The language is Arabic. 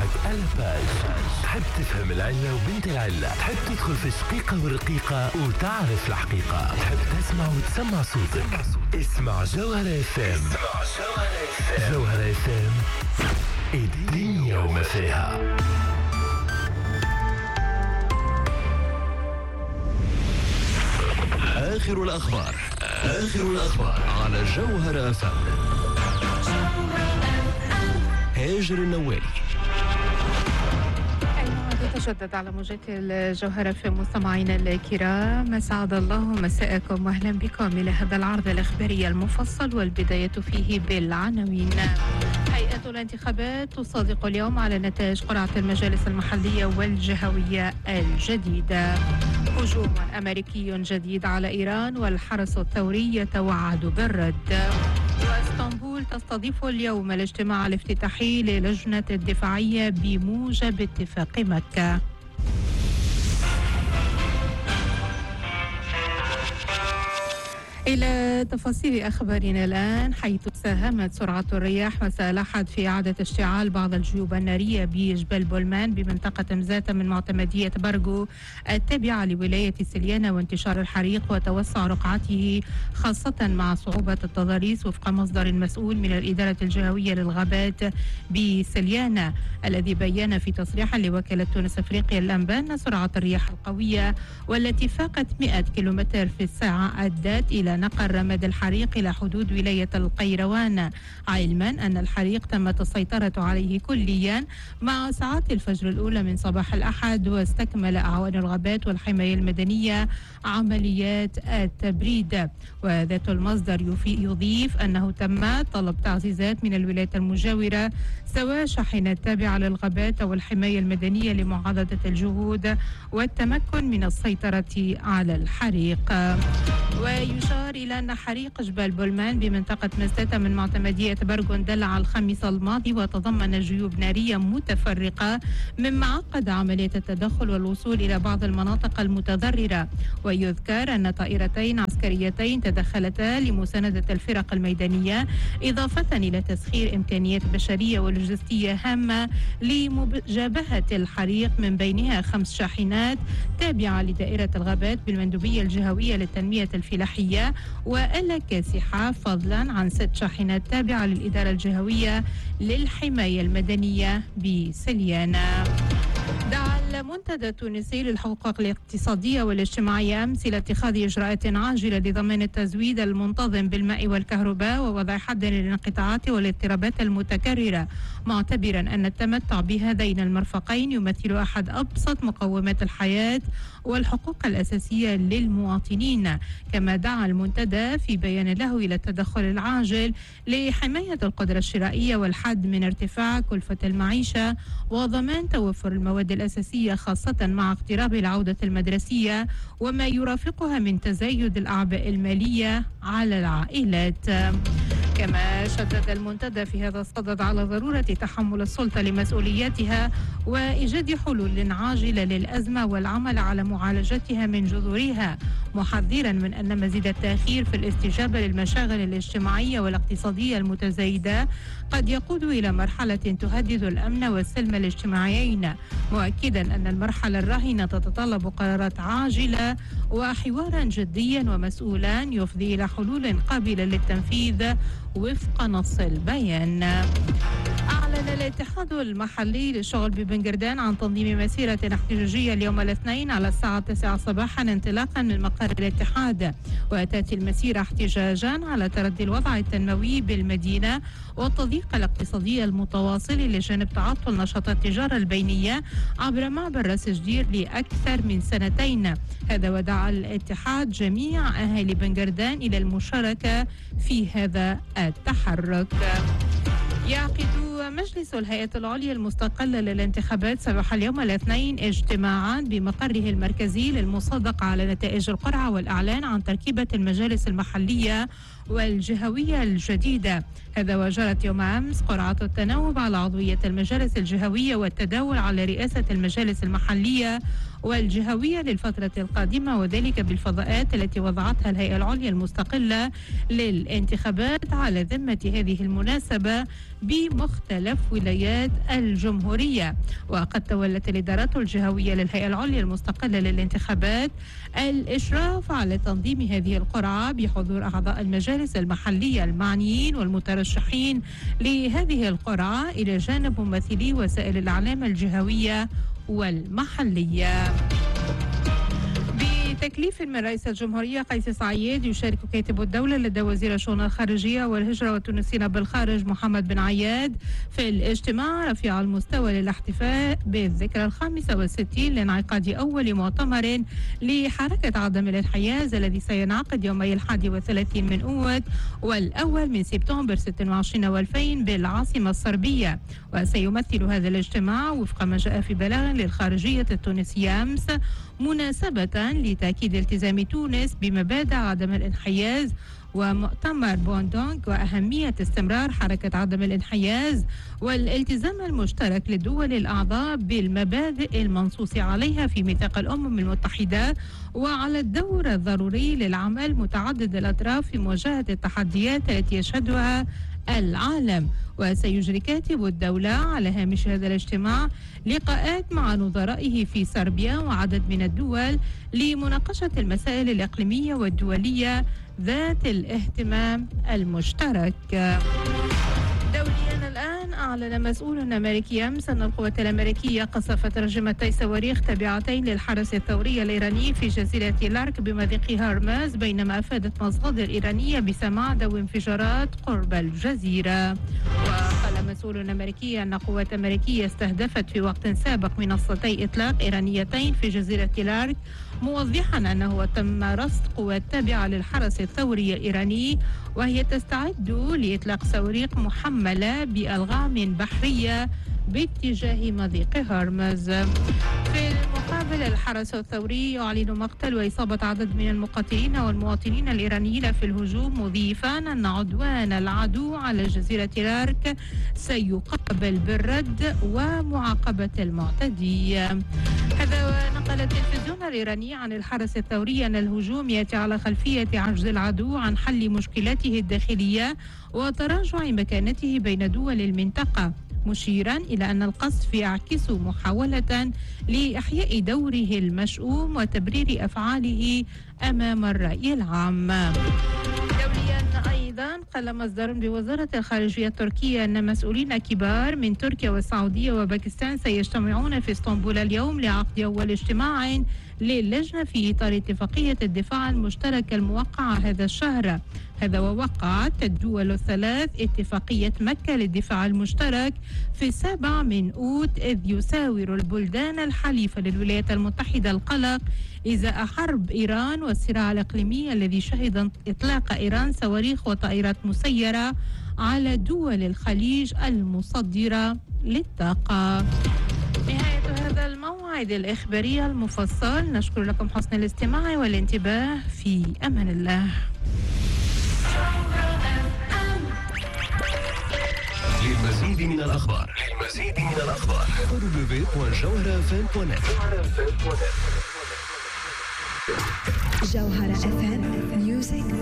صباحك على باج. تحب تفهم العلة وبنت العلة، تحب تدخل في الشقيقة والرقيقة وتعرف الحقيقة، تحب تسمع وتسمع صوتك. اسمع جوهرة اف ام. جوهرة اف ام، الدنيا وما فيها. آخر الأخبار على جوهرة اف ام. هاجر النوالي. تجدد على موجات الجوهرة في مستمعينا الكرام، أسعد الله مساءكم وأهلا بكم إلى هذا العرض الإخباري المفصل، والبداية فيه بالعناوين. هيئة الانتخابات تصادق اليوم على نتائج قرعة المجالس المحلية والجهوية الجديدة. هجوم أمريكي جديد على إيران والحرس الثوري يتوعد بالرد. واسطنبول تستضيف اليوم الاجتماع الافتتاحي للجنة الدفاعية بموجب اتفاق مكة. إلى تفاصيل أخبارنا الآن، حيث ساهمت سرعة الرياح مساء الأحد في إعادة اشتعال بعض الجيوب النارية بجبل بولمان بمنطقة مزاتة من معتمدية برغو التابعة لولاية سليانة، وانتشار الحريق وتوسع رقعته خاصة مع صعوبة التضاريس، وفق مصدر مسؤول من الإدارة الجهوية للغابات بسليانة، الذي بيّن في تصريح لوكالة تونس أفريقيا الأنباء أن سرعة الرياح القوية والتي فاقت 100 كيلومتر في الساعة أدت إلى نقل رماد الحريق إلى حدود ولاية القيروان، علما أن الحريق تمت السيطرة عليه كليا مع ساعات الفجر الأولى من صباح الأحد. واستكمل أعوان الغابات والحماية المدنية عمليات التبريد. وذات المصدر يضيف أنه تم طلب تعزيزات من الولايات المجاورة، سواء شاحنات تابعة للغابات أو الحماية المدنية، لمعاضدة الجهود والتمكن من السيطرة على الحريق. ويشار إلى أن حريق جبال بولمان بمنطقة مزاتة من معتمدية برغو اندلع الخميس الماضي، وتضمن جيوب نارية متفرقة، مما عقد عملية التدخل والوصول إلى بعض المناطق المتضررة. ويذكر أن طائرتين عسكريتين تدخلتا لمساندة الفرق الميدانية، إضافة إلى تسخير إمكانيات بشرية ولوجستية هامة لمجابهة الحريق، من بينها 5 شاحنات تابعة لدائرة الغابات بالمندوبية الجهوية للتنمية الفلاحية وآلة كاسحة، فضلا عن 6 شاحنات تابعة للإدارة الجهوية للحماية المدنية بسليانة. دعا المنتدى التونسي للحقوق الاقتصادية والاجتماعية أمس إلى اتخاذ إجراءات عاجلة لضمان التزويد المنتظم بالماء والكهرباء ووضع حد للانقطاعات والاضطرابات المتكررة، معتبرا أن التمتع بهذين المرفقين يمثل أحد أبسط مقومات الحياة والحقوق الأساسية للمواطنين. كما دعا المنتدى في بيان له إلى التدخل العاجل لحماية القدرة الشرائية والحد من ارتفاع كلفة المعيشة وضمان توفر المواد الأساسية، خاصة مع اقتراب العودة المدرسية وما يرافقها من تزايد الأعباء المالية على العائلات. كما شدد المنتدى في هذا الصدد على ضرورة تحمل السلطة لمسؤولياتها وإيجاد حلول عاجلة للأزمة والعمل على معالجتها من جذورها، محذرا من أن مزيد التأخير في الاستجابة للمشاغل الاجتماعية والاقتصادية المتزايدة قد يقود إلى مرحلة تهدد الأمن والسلم الاجتماعيين، مؤكدا أن المرحلة الراهنة تتطلب قرارات عاجلة وحوارا جديا ومسؤولا يفضي إلى حلول قابلة للتنفيذ وفق نص البيان. أعلن الاتحاد المحلي للشغل ببنجردان عن تنظيم مسيرة احتجاجية اليوم الاثنين على الساعة 9 صباحا انطلاقا من مقر الاتحاد، وتأتي المسيرة احتجاجا على تردي الوضع التنموي بالمدينة والتضييق الاقتصادي المتواصل، لجانب تعطل نشاط التجارة البينية عبر معبر راس جدير لأكثر من 2 سنين. هذا ودعا الاتحاد جميع أهالي بنجردان إلى المشاركة في هذا التحرك. يعقد مجلس الهيئة العليا المستقلة للانتخابات صباح اليوم الاثنين اجتماعا بمقره المركزي للمصادقة على نتائج القرعة والإعلان عن تركيبة المجالس المحلية والجهوية الجديدة. هذا وجرت يوم أمس قرعة التناوب على عضوية المجالس الجهوية والتداول على رئاسة المجالس المحلية والجهوية للفترة القادمة، وذلك بالفضاءات التي وضعتها الهيئة العليا المستقلة للانتخابات على ذمة هذه المناسبة بمختلف ولايات الجمهورية. وقد تولت الإدارات الجهوية للهيئة العليا المستقلة للانتخابات الإشراف على تنظيم هذه القرعة بحضور أعضاء المجالس المحلية المعنيين والمترشحين لهذه القرعة إلى جانب ممثلي وسائل الإعلام الجهوية والمحلية. بتكليف من رئيس الجمهورية قيس سعيد يشارك كاتب الدولة لدى وزير الشؤون الخارجية والهجرة والتونسيين بالخارج محمد بن عياد في الاجتماع رفيع المستوى للاحتفاء بالذكرى 65 لانعقاد أول مؤتمر لحركة عدم الانحياز الذي سينعقد يومي 31 من أوت والأول من سبتمبر 26 و2000 بالعاصمة الصربية. وسيمثل هذا الاجتماع وفق ما جاء في بلاغ للخارجية التونسية أمس مناسبة لتأكيد التزام تونس بمبادئ عدم الانحياز ومؤتمر بوندونغ وأهمية استمرار حركة عدم الانحياز والالتزام المشترك للدول الأعضاء بالمبادئ المنصوص عليها في ميثاق الأمم المتحدة وعلى الدور الضروري للعمل متعدد الأطراف في مواجهة التحديات التي يشهدها العالم. وسيجري كاتب الدولة على هامش هذا الاجتماع لقاءات مع نظرائه في صربيا وعدد من الدول لمناقشة المسائل الإقليمية والدولية ذات الاهتمام المشترك. دوليا الآن أعلن مسؤول أمريكي أمس أن القوات الأمريكية قصفت رجمتي صواريخ تابعتين للحرس الثوري الإيراني في جزيرة لارك بمضيق هرمز، بينما أفادت مصادر إيرانية بسماع ذوي انفجارات قرب الجزيرة. وقال مسؤول أمريكي أن قوات أمريكية استهدفت في وقت سابق منصتي إطلاق إيرانيتين في جزيرة لارك، موضحا أنه تم رصد قوات تابعة للحرس الثوري الإيراني وهي تستعد لإطلاق صواريخ محملة بألغام بحرية باتجاه مضيق هرمز. في المقابل الحرس الثوري يعلن مقتل وإصابة عدد من المقاتلين والمواطنين الإيرانيين في الهجوم، مضيفا أن عدوان العدو على جزيرة لارك سيقابل بالرد ومعاقبة المعتدي. هذا ونقل التلفزيون الإيراني عن الحرس الثوري أن الهجوم يأتي على خلفية عجز العدو عن حل مشكلاته الداخلية وتراجع مكانته بين دول المنطقة، مشيرا إلى أن القصف يعكس محاولة لإحياء دوره المشؤوم وتبرير أفعاله أمام الرأي العام. دوليا أيضا قال مصدر بوزارة الخارجية التركية أن مسؤولين كبار من تركيا والسعودية وباكستان سيجتمعون في اسطنبول اليوم لعقد أول اجتماع للجنة في إطار اتفاقية الدفاع المشترك الموقعة هذا الشهر. هذا ووقعت الدول الثلاث اتفاقية مكة للدفاع المشترك في 7 من أوت، إذ يساور البلدان الحليفة للولايات المتحدة القلق إزاء حرب إيران والصراع الإقليمي الذي شهد إطلاق إيران صواريخ وطائرات مسيرة على دول الخليج المصدرة للطاقة. نهاية هذا الموعد الإخباري المفصل، نشكر لكم حسن الاستماع والانتباه، في أمان الله. للمزيد من الأخبار www.jawhara.net. جوهرة FM Music